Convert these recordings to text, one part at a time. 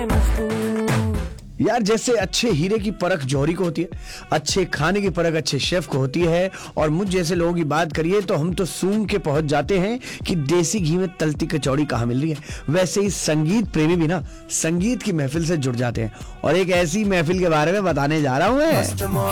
यार जैसे अच्छे हीरे की परख जौहरी को होती है, अच्छे खाने की परख अच्छे शेफ को होती है, और मुझ जैसे लोगों की बात करिए तो हम तो सूंघ के पहुंच जाते हैं कि देसी घी में तलती कचौड़ी कहाँ मिल रही है। वैसे ही संगीत प्रेमी भी ना संगीत की महफिल से जुड़ जाते हैं, और एक ऐसी महफिल के बारे में बताने जा रहा हूं मैं।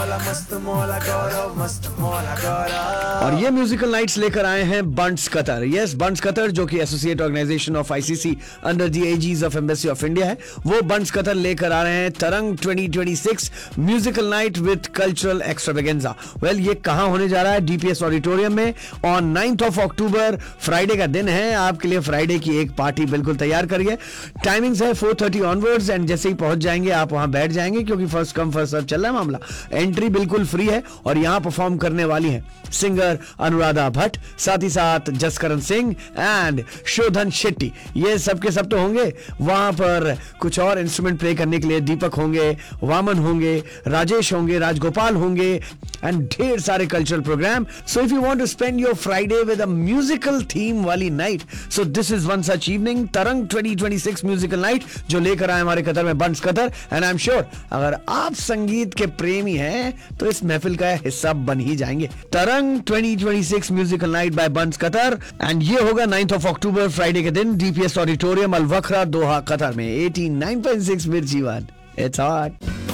और ये म्यूजिकल नाइट्स लेकर आए हैं Bunts Qatar. Yes, Bunts Qatar जो कि associate organisation of ICC under the aegis of embassy of India है, वो बंट्स कतर लेकर आ रहे हैं तरंग 2026 musical night with cultural extravaganza. Well, ये कहां होने जा रहा है? डीपीएस ऑडिटोरियम में on 9th of October, Friday का दिन है। आपके लिए फ्राइडे की एक पार्टी बिल्कुल तैयार करिए। टाइमिंग्स है 4:30 ऑनवर्ड्स, एंड जैसे ही पहुंच जाएंगे आप वहां बैठ जाएंगे, क्योंकि फर्स्ट कम फर्स्ट सर्व चल रहा है मामला। एंट्री बिल्कुल फ्री है, और यहां परफॉर्म करने वाली हैं सिंगर अनुराधा भट्ट, साथ ही साथ जसकरण सिंह एंड शोधन शेट्टी। ये सब के सब तो होंगे। वहां पर कुछ और इंस्ट्रूमेंट प्ले करने के लिए दीपक होंगे, वामन होंगे, राजेश होंगे, राजगोपाल होंगे, एंड ढेर सारे cultural programme. So if you want to spend your Friday with a musical theme वाली night, so this is one such evening, तरंग 2026 म्यूजिकल नाइट, जो लेकर आए हमारे कतर में Bunts Qatar. And I am sure अगर आप संगीत के प्रेमी हैं तो इस महफिल का हिस्सा बन ही जाएंगे। तरंग 2026 musical night bye Bunts Qatar, and ये होगा 9th of October, फ्राइडे के दिन, डीपीएस ऑडिटोरियम, अल वखरा, दोहा, कतर में। 89.6 मिर्ची वन, इट्स हॉट।